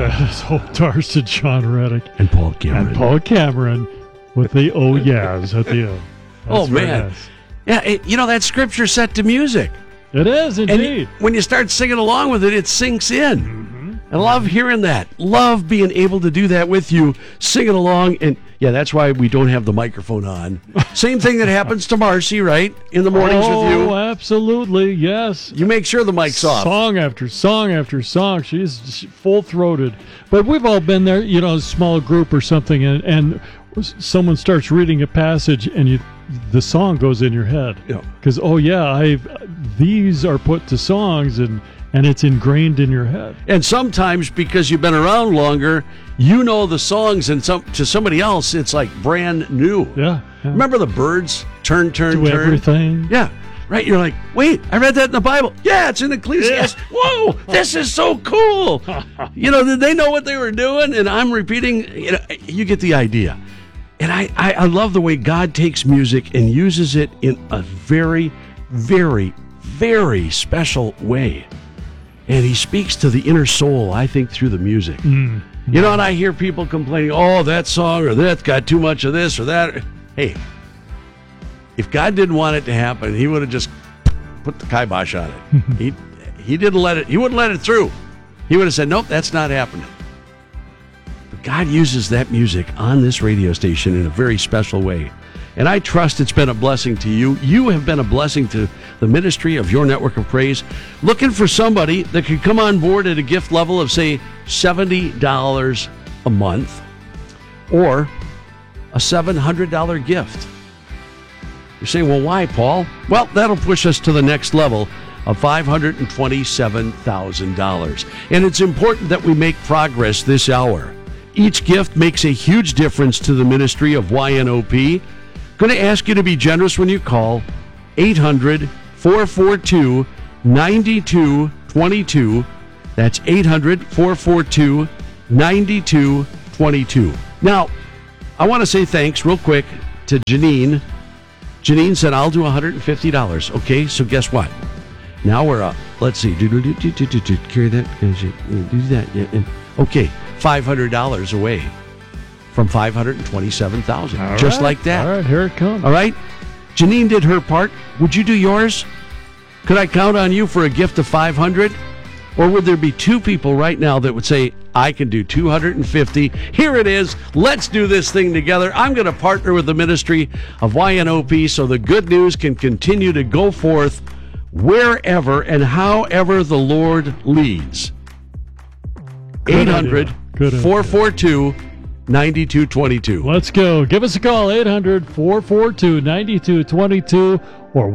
That is Hope Darst, Sean Reddick, and Paul Cameron. And Paul Cameron with the oh yeahs at the end. Oh, man. Nice. Yeah, that scripture set to music. It is, indeed. And when you start singing along with it, it sinks in. Mm-hmm. I love hearing that. Love being able to do that with you, singing along. And, yeah, that's why we don't have the microphone on. Same thing that happens to Marcy, right? In the mornings with you. Oh, absolutely, yes. You make sure the mic's off. Song after song after song. She's full-throated. But we've all been there, a small group or something, and someone starts reading a passage, and the song goes in your head. Because, these are put to songs, and it's ingrained in your head. And sometimes, because you've been around longer, you know the songs, and to somebody else, it's like brand new. Yeah. Remember the Byrds? Turn, Do everything. Yeah. Right? You're like, wait, I read that in the Bible. Yeah, it's in Ecclesiastes. Yeah. Whoa, this is so cool. Did they know what they were doing? And I'm repeating. You get the idea. And I love the way God takes music and uses it in a very, very, very special way. And he speaks to the inner soul, I think, through the music. Mm-hmm. And I hear people complaining, oh, that song or that's got too much of this or that. Hey, if God didn't want it to happen, he would have just put the kibosh on it. He didn't let it, he wouldn't let it through. He would have said, nope, that's not happening. But God uses that music on this radio station in a very special way. And I trust it's been a blessing to you. You have been a blessing to the ministry of Your Network of Praise. Looking for somebody that could come on board at a gift level of, say, $70 a month or a $700 gift. You're saying, well, why, Paul? Well, that'll push us to the next level of $527,000. And it's important that we make progress this hour. Each gift makes a huge difference to the ministry of YNOP. Going to ask you to be generous when you call 800-442-9222. That's 800-442-9222. Now, I want to say thanks real quick to Janine. Janine said, I'll do $150. Okay, so guess what? Now we're up. Let's see. Carry that. Do that. Yeah. Okay, $500 away from $527,000. Just like that. All right, here it comes. All right? Janine did her part. Would you do yours? Could I count on you for a gift of $500? Or would there be two people right now that would say, I can do $250. Here it is. Let's do this thing together. I'm going to partner with the ministry of YNOP so the good news can continue to go forth wherever and however the Lord leads. 800-442-9222. Let's go. Give us a call, 800-442-9222.